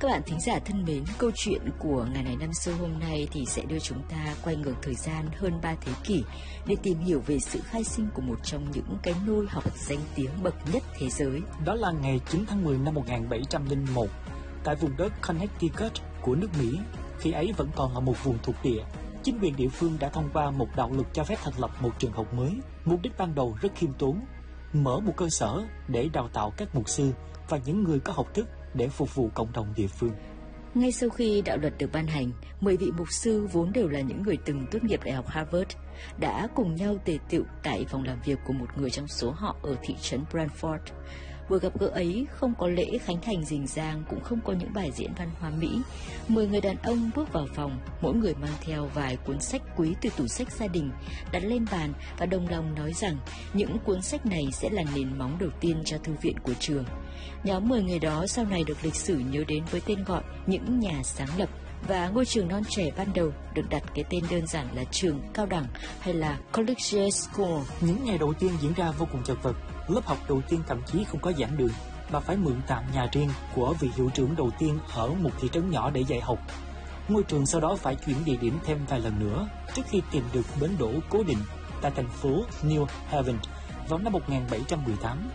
Các bạn thính giả thân mến, câu chuyện của Ngày này năm xưa hôm nay thì sẽ đưa chúng ta quay ngược thời gian hơn 3 thế kỷ để tìm hiểu về sự khai sinh của một trong những cái nôi học danh tiếng bậc nhất thế giới. Đó là ngày 9 tháng 10 năm 1701, tại vùng đất Connecticut của nước Mỹ. Khi ấy vẫn còn là một vùng thuộc địa, chính quyền địa phương đã thông qua một đạo luật cho phép thành lập một trường học mới. Mục đích ban đầu rất khiêm tốn, mở một cơ sở để đào tạo các mục sư và những người có học thức để phục vụ cộng đồng địa phương. Ngay sau khi đạo luật được ban hành, 10 vị mục sư vốn đều là những người từng tốt nghiệp Đại học Harvard đã cùng nhau tề tựu tại phòng làm việc của một người trong số họ ở thị trấn Branford. Buổi gặp gỡ ấy không có lễ khánh thành rình rang, cũng không có những bài diễn văn hoa mỹ. 10 người đàn ông bước vào phòng, mỗi người mang theo vài cuốn sách quý từ tủ sách gia đình, đặt lên bàn và đồng lòng nói rằng những cuốn sách này sẽ là nền móng đầu tiên cho thư viện của trường. Nhóm 10 người đó sau này được lịch sử nhớ đến với tên gọi những nhà sáng lập, và ngôi trường non trẻ ban đầu được đặt cái tên đơn giản là trường cao đẳng hay là Collegiate School. Những ngày đầu tiên diễn ra vô cùng chật vật. Lớp học đầu tiên thậm chí không có giảng đường, mà phải mượn tạm nhà riêng của vị hiệu trưởng đầu tiên ở một thị trấn nhỏ để dạy học. Ngôi trường sau đó phải chuyển địa điểm thêm vài lần nữa trước khi tìm được bến đỗ cố định tại thành phố New Haven vào năm 1718.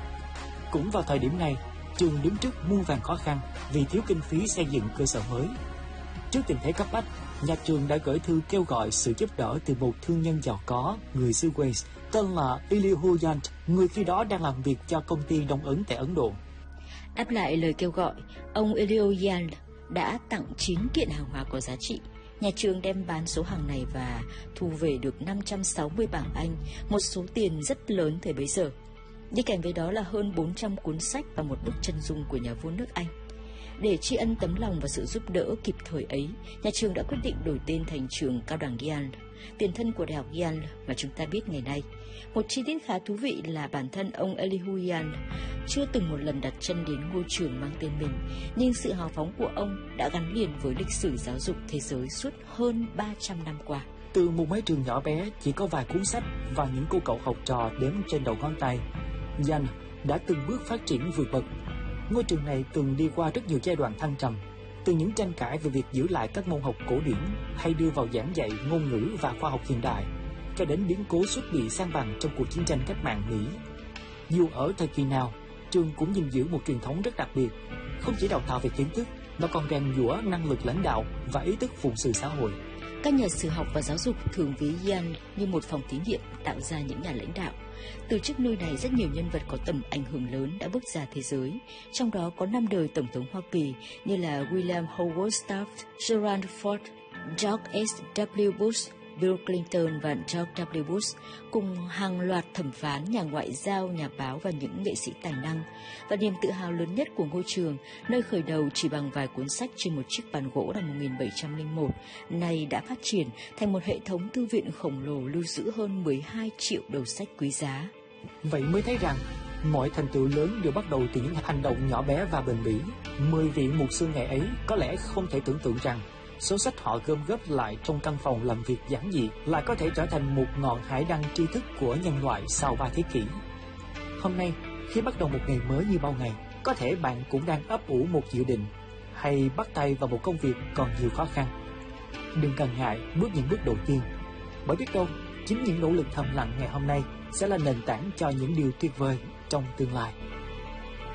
Cũng vào thời điểm này, trường đứng trước muôn vàn khó khăn vì thiếu kinh phí xây dựng cơ sở mới. Trước tình thế cấp bách, nhà trường đã gửi thư kêu gọi sự giúp đỡ từ một thương nhân giàu có người xứ Wales tên là Elihu Yant, người khi đó đang làm việc cho công ty Đông Ấn tại Ấn Độ. Đáp lại lời kêu gọi, ông Elihu Yant đã tặng 9 kiện hàng hóa có giá trị. Nhà trường đem bán số hàng này và thu về được 560 bảng Anh, một số tiền rất lớn thời bấy giờ. Đi kèm với đó là hơn 400 cuốn sách và một bức chân dung của nhà vua nước Anh. Để tri ân tấm lòng và sự giúp đỡ kịp thời ấy, nhà trường đã quyết định đổi tên thành trường cao đẳng Yale, tiền thân của đại học Yale mà chúng ta biết ngày nay. Một chi tiết khá thú vị là bản thân ông Elihu Yale chưa từng một lần đặt chân đến ngôi trường mang tên mình, nhưng sự hào phóng của ông đã gắn liền với lịch sử giáo dục thế giới suốt hơn 300 năm qua. Từ một mái trường nhỏ bé chỉ có vài cuốn sách và những cô cậu học trò đếm trên đầu ngón tay, Yale đã từng bước phát triển vượt bậc. Ngôi trường này từng đi qua rất nhiều giai đoạn thăng trầm, từ những tranh cãi về việc giữ lại các môn học cổ điển hay đưa vào giảng dạy ngôn ngữ và khoa học hiện đại, cho đến biến cố suýt bị san bằng trong cuộc chiến tranh cách mạng Mỹ. Dù ở thời kỳ nào, trường cũng gìn giữ một truyền thống rất đặc biệt, không chỉ đào tạo về kiến thức mà còn rèn giũa năng lực lãnh đạo và ý thức phụng sự xã hội. Các nhà sử học và giáo dục thường ví Yale như một phòng thí nghiệm tạo ra những nhà lãnh đạo. Từ trước nơi này, rất nhiều nhân vật có tầm ảnh hưởng lớn đã bước ra thế giới, trong đó có 5 đời Tổng thống Hoa Kỳ như là William Howard Taft, Gerald Ford, George S.W. Bush, Bill Clinton và George W. Bush, cùng hàng loạt thẩm phán, nhà ngoại giao, nhà báo và những nghệ sĩ tài năng. Và niềm tự hào lớn nhất của ngôi trường, nơi khởi đầu chỉ bằng vài cuốn sách trên một chiếc bàn gỗ năm 1701, nay đã phát triển thành một hệ thống thư viện khổng lồ lưu giữ hơn 12 triệu đầu sách quý giá. Vậy mới thấy rằng mọi thành tựu lớn đều bắt đầu từ những hành động nhỏ bé và bền bỉ. 10 vị mục sư ngày ấy có lẽ không thể tưởng tượng rằng số sách họ gom góp lại trong căn phòng làm việc giản dị lại có thể trở thành một ngọn hải đăng tri thức của nhân loại sau 3 thế kỷ. Hôm nay, khi bắt đầu một ngày mới như bao ngày, có thể bạn cũng đang ấp ủ một dự định hay bắt tay vào một công việc còn nhiều khó khăn. Đừng ngần ngại bước những bước đầu tiên, bởi biết đâu chính những nỗ lực thầm lặng ngày hôm nay sẽ là nền tảng cho những điều tuyệt vời trong tương lai.